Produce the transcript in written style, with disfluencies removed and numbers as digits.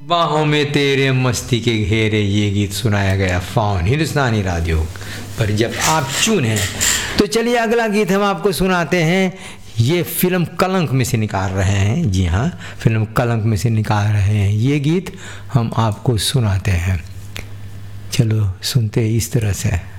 बाहों में तेरे मस्ती के घेरे, ये गीत सुनाया गया फ़ॉन हिंदुस्तानी रेडियो पर जब आप चुन हैं। तो चलिए अगला गीत हम आपको सुनाते हैं। ये फिल्म कलंक में से निकाल रहे हैं। जी हाँ, फिल्म कलंक में से निकाल रहे हैं। ये गीत हम आपको सुनाते हैं। चलो सुनते इस तरह से।